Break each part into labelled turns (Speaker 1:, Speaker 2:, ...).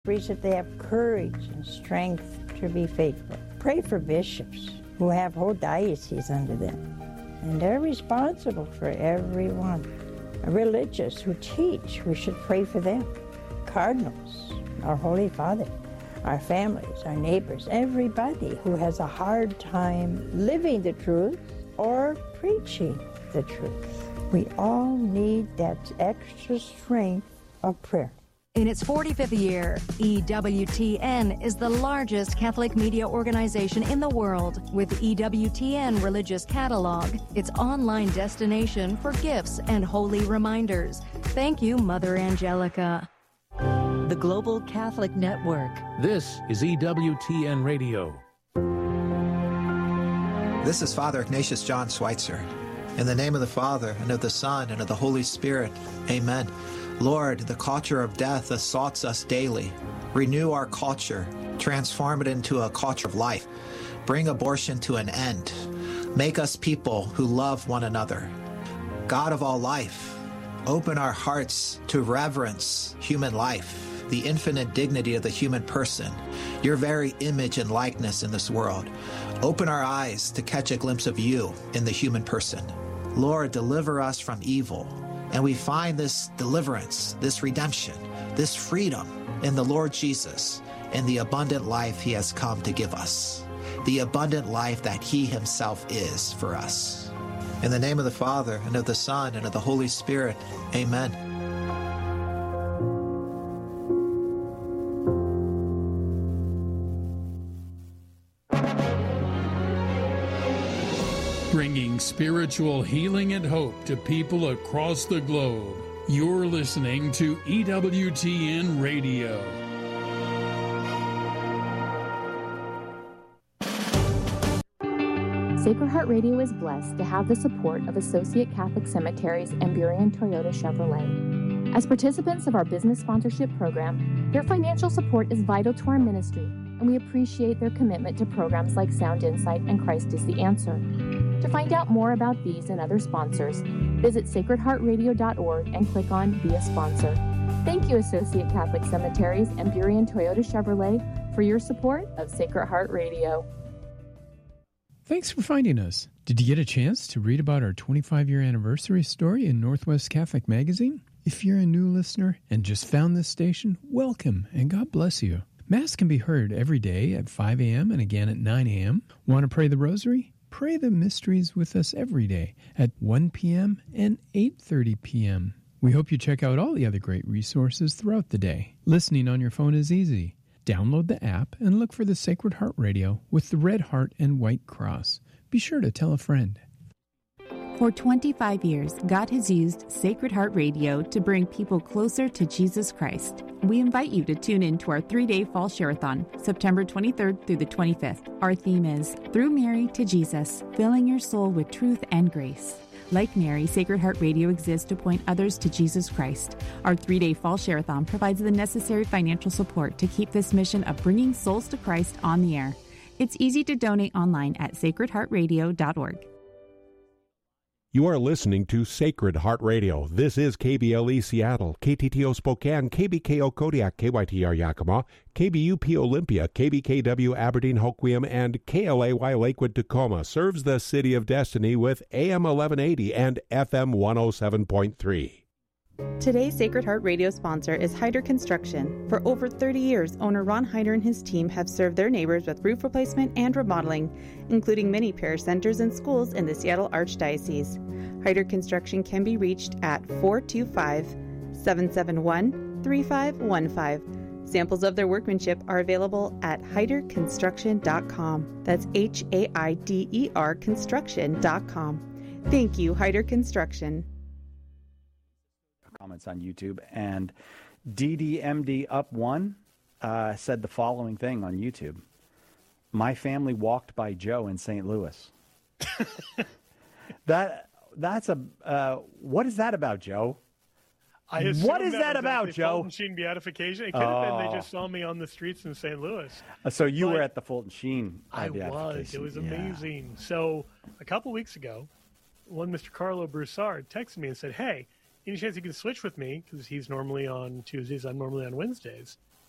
Speaker 1: priests that they have courage and strength to be faithful. Pray for bishops who have whole dioceses under them, and they're responsible for everyone. Religious who teach, we should pray for them. Cardinals, our Holy Father, our families, our neighbors, everybody who has a hard time living the truth or preaching the truth. We all need that extra strength of prayer.
Speaker 2: In its 45th year, EWTN is the largest Catholic media organization in the world. With EWTN Religious Catalog, its online destination for gifts and holy reminders. Thank you, Mother Angelica.
Speaker 3: The Global Catholic Network.
Speaker 4: This is EWTN Radio.
Speaker 5: This is Father Ignatius John Schweitzer. In the name of the Father, and of the Son, and of the Holy Spirit, amen. Lord, the culture of death assaults us daily. Renew our culture. Transform it into a culture of life. Bring abortion to an end. Make us people who love one another. God of all life, open our hearts to reverence human life, the infinite dignity of the human person, your very image and likeness in this world. Open our eyes to catch a glimpse of you in the human person. Lord, deliver us from evil. And we find this deliverance, this redemption, this freedom in the Lord Jesus and the abundant life he has come to give us, the abundant life that he himself is for us. In the name of the Father, and of the Son, and of the Holy Spirit, amen.
Speaker 6: Bringing spiritual healing and hope to people across the globe. You're listening to EWTN Radio.
Speaker 7: Sacred Heart Radio is blessed to have the support of Associate Catholic Cemeteries and Burien Toyota Chevrolet. As participants of our business sponsorship program, their financial support is vital to our ministry, and we appreciate their commitment to programs like Sound Insight and Christ is the Answer. To find out more about these and other sponsors, visit sacredheartradio.org and click on Be a Sponsor. Thank you, Associate Catholic Cemeteries and Burien Toyota Chevrolet, for your support of Sacred Heart Radio.
Speaker 8: Thanks for finding us. Did you get a chance to read about our 25-year anniversary story in Northwest Catholic Magazine? If you're a new listener and just found this station, welcome and God bless you. Mass can be heard every day at 5 a.m. and again at 9 a.m. Want to pray the rosary? Pray the mysteries with us every day at 1 p.m. and 8:30 p.m. We hope you check out all the other great resources throughout the day. Listening on your phone is easy. Download the app and look for the Sacred Heart Radio with the red heart and white cross. Be sure to tell a friend.
Speaker 9: For 25 years, God has used Sacred Heart Radio to bring people closer to Jesus Christ. We invite you to tune in to our 3-day Fall Share-a-thon, September 23rd through the 25th. Our theme is Through Mary to Jesus, filling your soul with truth and grace. Like Mary, Sacred Heart Radio exists to point others to Jesus Christ. Our 3-day Fall Share-a-thon provides the necessary financial support to keep this mission of bringing souls to Christ on the air. It's easy to donate online at sacredheartradio.org.
Speaker 10: You are listening to Sacred Heart Radio. This is KBLE Seattle, KTTO Spokane, KBKO Kodiak, KYTR Yakima, KBUP Olympia, KBKW Aberdeen Hoquiam, and KLAY Lakewood Tacoma serves the City of Destiny with AM 1180 and FM 107.3.
Speaker 11: Today's Sacred Heart Radio sponsor is Hyder Construction. For over 30 years, owner Ron Hyder and his team have served their neighbors with roof replacement and remodeling, including many parish centers and schools in the Seattle Archdiocese. Hyder Construction can be reached at 425-771-3515. Samples of their workmanship are available at hyderconstruction.com. That's HAIDER construction.com. Thank you, Hyder Construction.
Speaker 12: Comments on YouTube, and DDMD Up One said the following thing on YouTube: "My family walked by Joe in St. Louis." That's a what is that about, Joe? What is that about, Joe?
Speaker 13: Fulton Sheen beatification. It could have been they just saw me on the streets in St. Louis.
Speaker 12: So you were at the Fulton Sheen beatification.
Speaker 13: I was. It was amazing. So a couple weeks ago, one Mr. Carlo Broussard texted me and said, "Hey, any chance you can switch with me?" Because he's normally on Tuesdays, I'm normally on Wednesdays.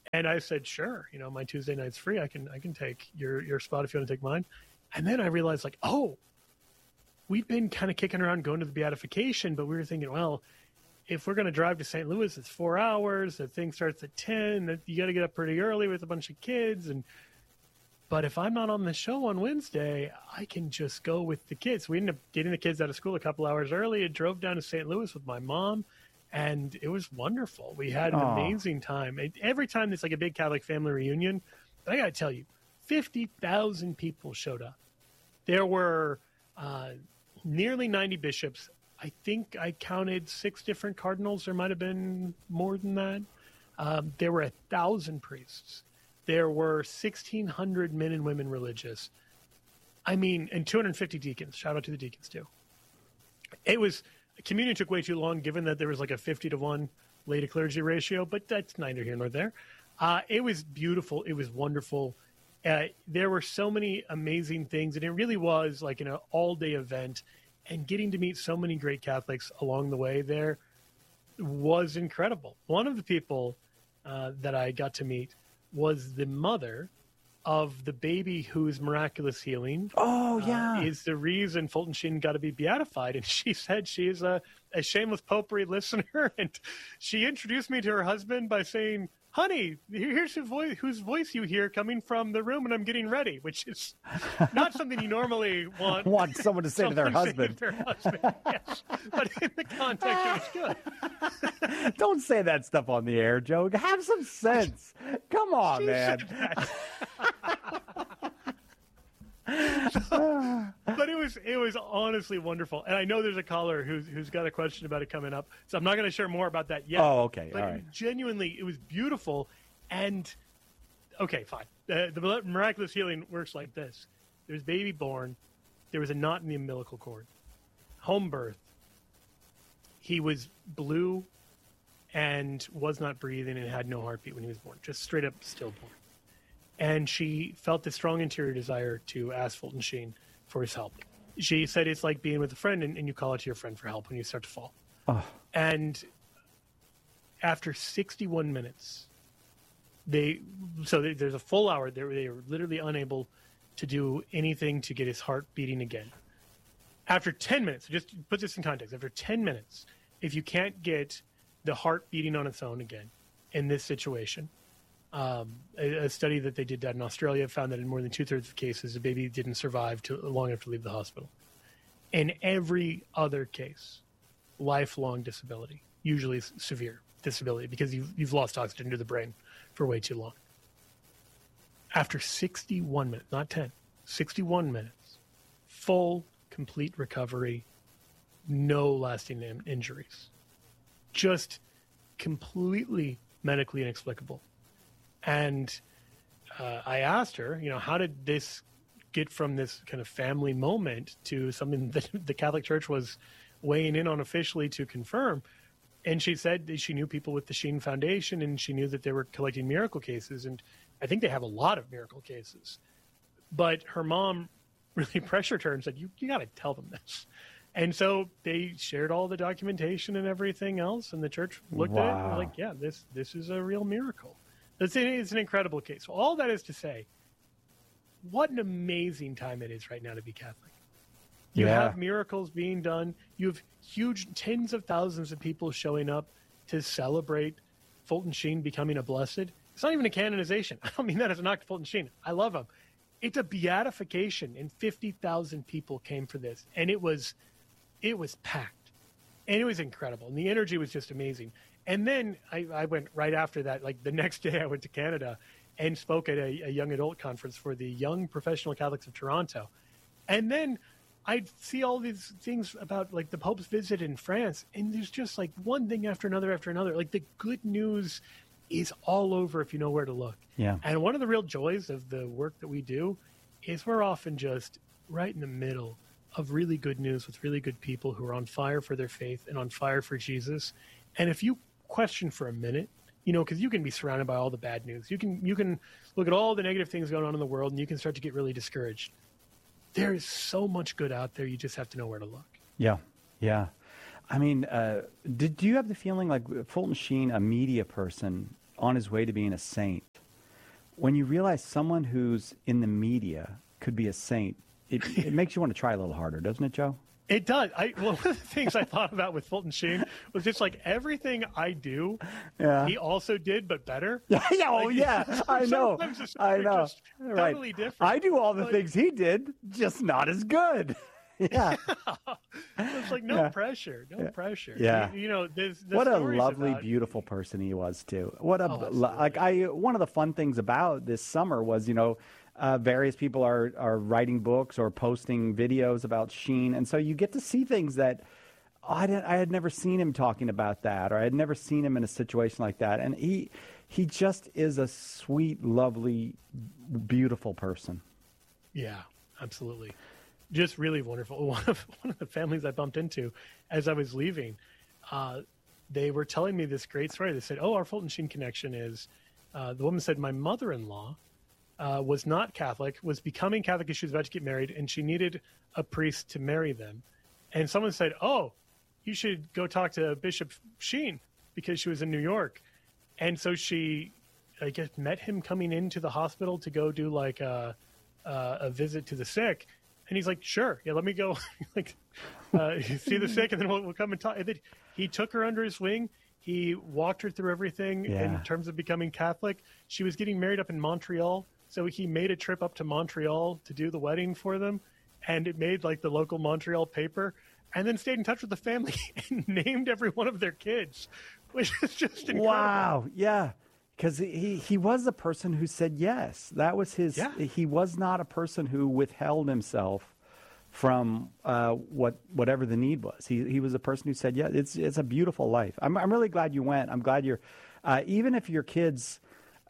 Speaker 13: And I said, sure, my Tuesday night's free. I can take your spot if you want to take mine. And then I realized, like, we'd been kind of kicking around going to the beatification, but we were thinking, well, if we're going to drive to St. Louis, it's 4 hours. The thing starts at 10. You got to get up pretty early with a bunch of kids. But if I'm not on the show on Wednesday, I can just go with the kids. We ended up getting the kids out of school a couple hours early and drove down to St. Louis with my mom. And it was wonderful. We had an amazing time. Every time there's like a big Catholic family reunion, but I got to tell you, 50,000 people showed up. There were nearly 90 bishops. I think I counted 6 different cardinals. There might have been more than that. There were 1,000 priests. There were 1,600 men and women religious. And 250 deacons. Shout out to the deacons, too. Communion took way too long, given that there was like a 50-to-1 lay to clergy ratio, but that's neither here nor there. It was beautiful. It was wonderful. There were so many amazing things, and it really was like an all-day event. And getting to meet so many great Catholics along the way there was incredible. One of the people that I got to meet was the mother of the baby whose miraculous healing is the reason Fulton Sheen got to be beatified. And she said she is a shameless potpourri listener. And she introduced me to her husband by saying, honey, here's whose voice you hear coming from the room, and I'm getting ready, which is not something you normally want
Speaker 12: someone to say to their husband.
Speaker 13: Yes. But in the context, it was good.
Speaker 12: Don't say that stuff on the air, Joe. Have some sense. Come on, man.
Speaker 13: But it was honestly wonderful, and I know there's a caller who's got a question about it coming up, so I'm not going to share more about that yet.
Speaker 12: Oh, okay,
Speaker 13: but
Speaker 12: all right.
Speaker 13: Genuinely, it was beautiful, and okay, fine. The miraculous healing works like this: there's a baby born, there was a knot in the umbilical cord, home birth. He was blue, and was not breathing, and had no heartbeat when he was born, just straight up stillborn. And she felt this strong interior desire to ask Fulton Sheen for his help. She said it's like being with a friend and you call out to your friend for help when you start to fall. Oh. And after 61 minutes, there's a full hour. They were literally unable to do anything to get his heart beating again. After 10 minutes, just put this in context, after 10 minutes, if you can't get the heart beating on its own again in this situation, a study that they did in Australia found that in more than 2/3 of cases, the baby didn't survive long enough to leave the hospital. In every other case, lifelong disability, usually severe disability, because you've lost oxygen to the brain for way too long. After 61 minutes, not 10, 61 minutes, full, complete recovery, no lasting injuries, just completely medically inexplicable. And I asked her, how did this get from this kind of family moment to something that the Catholic Church was weighing in on officially to confirm? And she said that she knew people with the Sheen Foundation, and she knew that they were collecting miracle cases. And I think they have a lot of miracle cases. But her mom really pressured her and said, you got to tell them this. And so they shared all the documentation and everything else, and the church looked at it and was like, yeah, this is a real miracle. It's an incredible case. So all that is to say, what an amazing time it is right now to be Catholic. You have miracles being done. You have huge tens of thousands of people showing up to celebrate Fulton Sheen becoming a blessed. It's not even a canonization. I don't mean that as a knock to Fulton Sheen. I love him. It's a beatification, and 50,000 people came for this. And it was packed. And it was incredible. And the energy was just amazing. And then I went right after that, like the next day I went to Canada and spoke at a young adult conference for the Young Professional Catholics of Toronto. And then I'd see all these things about like the Pope's visit in France, and there's just like one thing after another. Like the good news is all over if you know where to look.
Speaker 12: Yeah.
Speaker 13: And one of the real joys of the work that we do is we're often just right in the middle of really good news with really good people who are on fire for their faith and on fire for Jesus. And if you question for a minute, because you can be surrounded by all the bad news. You can look at all the negative things going on in the world, and you can start to get really discouraged. There is so much good out there. You just have to know where to look.
Speaker 12: Yeah. I mean, do you have the feeling like Fulton Sheen, a media person, on his way to being a saint. When you realize someone who's in the media could be a saint, it makes you want to try a little harder, doesn't it, Joe?
Speaker 13: It does. One of the things I thought about with Fulton Sheen was just like everything I do, he also did, but better.
Speaker 12: I know. I know.
Speaker 13: Just totally different.
Speaker 12: I do all the things he did, just not as good. Yeah.
Speaker 13: It's like no pressure.
Speaker 12: Yeah.
Speaker 13: You know, there's
Speaker 12: what a lovely, beautiful person he was too. What a one of the fun things about this summer was, you know, various people are writing books or posting videos about Sheen, and so you get to see things that I had never seen him talking about that, or I had never seen him in a situation like that. And he just is a sweet, lovely, beautiful person.
Speaker 13: Yeah, absolutely. Just really wonderful. One of the families I bumped into as I was leaving, they were telling me this great story. They said, "Oh, our Fulton Sheen connection is," the woman said, "My mother-in-law was not Catholic, was becoming Catholic because she was about to get married, and she needed a priest to marry them. And someone said, oh, you should go talk to Bishop Sheen because she was in New York." And so she, I guess, met him coming into the hospital to go do like a visit to the sick. And he's like, sure, yeah, let me go see the sick, and then we'll come and talk. And then he took her under his wing. He walked her through everything in terms of becoming Catholic. She was getting married up in Montreal, so he made a trip up to Montreal to do the wedding for them, and it made like the local Montreal paper, and then stayed in touch with the family and named every one of their kids, which is just incredible. Wow,
Speaker 12: yeah. Because he was a person who said yes. That was his. Yeah. He was not a person who withheld himself from whatever the need was. He was a person who said, yeah, it's a beautiful life. I'm really glad you went. I'm glad you're, even if your kids,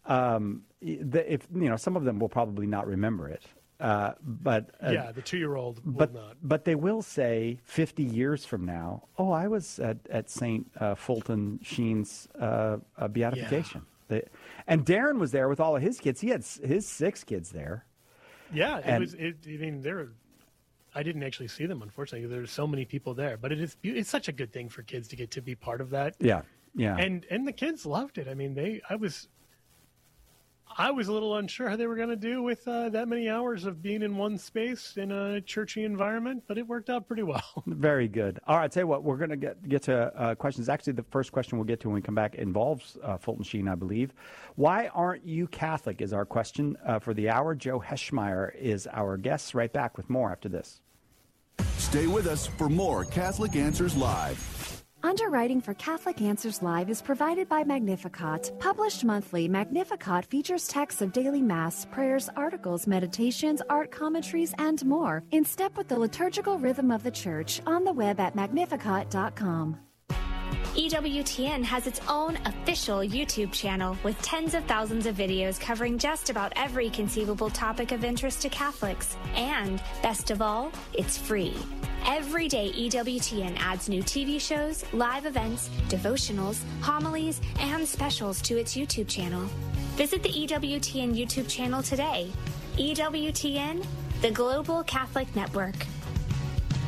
Speaker 12: if you know, some of them will probably not remember it. But
Speaker 13: the 2-year-old will not.
Speaker 12: But they will say 50 years from now, oh, I was at St. Fulton Sheen's beatification. Yeah. And Darren was there with all of his kids. He had his 6 kids there.
Speaker 13: Yeah, I mean, I didn't actually see them, unfortunately. There's so many people there, but it's such a good thing for kids to get to be part of that.
Speaker 12: Yeah, yeah.
Speaker 13: And the kids loved it. I mean, I was a little unsure how they were going to do with that many hours of being in one space in a churchy environment, but it worked out pretty well.
Speaker 12: Very good. All right, I'll tell you what, we're going to get to questions. Actually, the first question we'll get to when we come back involves Fulton Sheen, I believe. Why aren't you Catholic is our question for the hour. Joe Heschmeyer is our guest. Right back with more after this.
Speaker 14: Stay with us for more Catholic Answers Live.
Speaker 15: Underwriting for Catholic Answers Live is provided by Magnificat. Published monthly, Magnificat features texts of daily Mass, prayers, articles, meditations, art commentaries, and more, in step with the liturgical rhythm of the Church, on the web at magnificat.com.
Speaker 16: EWTN has its own official YouTube channel with tens of thousands of videos covering just about every conceivable topic of interest to Catholics. And, best of all, it's free. Every day, EWTN adds new TV shows, live events, devotionals, homilies, and specials to its YouTube channel. Visit the EWTN YouTube channel today. EWTN, the Global Catholic Network.